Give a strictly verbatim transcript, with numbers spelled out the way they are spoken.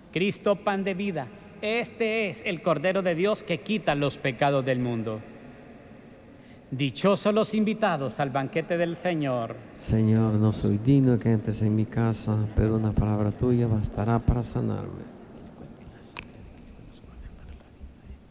Cristo, pan de vida, este es el Cordero de Dios que quita los pecados del mundo. Dichosos los invitados al banquete del Señor. Señor, no soy digno de que entres en mi casa, pero una palabra tuya bastará para sanarme.